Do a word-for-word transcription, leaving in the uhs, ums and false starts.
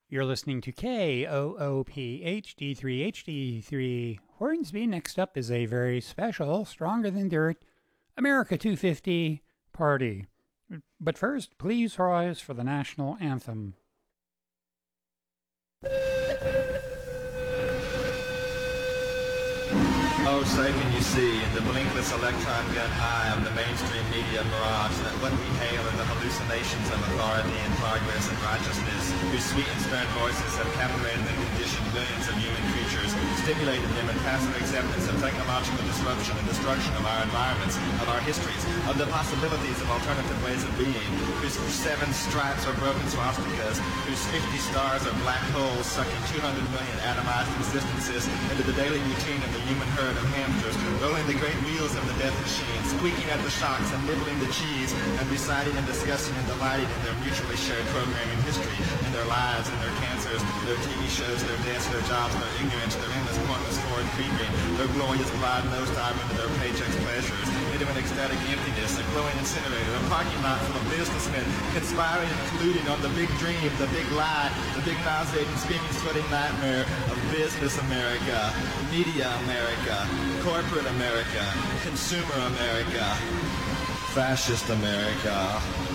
You're listening to K O O P H D three H D three Hornsby. Next up is a very special, Stronger Than Dirt, America two fifty party. But first, please rise for the national anthem. Oh, say can you see in the blinkless electron gun eye of the mainstream media mirage that what we hail are the hallucinations of authority and progress and righteousness, whose sweet and stern voices have captivated and conditioned millions of human creatures, stimulated them in passive acceptance of technological disruption and destruction of our environments, of our histories, of the possibilities of alternative ways of being, whose seven stripes are broken swastikas, whose fifty stars are black holes sucking two hundred million atomized existences into the daily routine of the human herd of hamsters, rolling the great wheels of the death machine, squeaking at the shocks and nibbling the cheese, and reciting and discussing and delighting in their mutually shared programming history, in their lives, in their cancers, their T V shows, their deaths, their jobs, their ignorance, their endless pointless forward creeping, their glorious glide nosedive into their paychecks' pleasures, into an ecstatic emptiness, a glowing incinerator, a parking lot full of businessmen conspiring and colluding on the big dream, the big lie, the big nauseating, screaming, sweating nightmare of business America, media America, corporate America, consumer America, fascist America.